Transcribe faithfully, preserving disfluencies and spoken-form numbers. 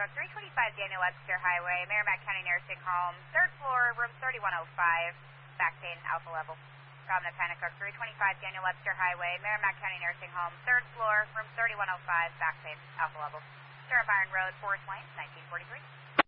Cook, three twenty-five Daniel Webster Highway, Merrimack County Nursing Home, third floor, room thirty-one oh five, back pain, alpha level. From the Cook, three twenty-five Daniel Webster Highway, Merrimack County Nursing Home, third floor, room thirty-one oh five, back pain, alpha level. Sheriff Iron Road, Forest Lane, nineteen forty-three.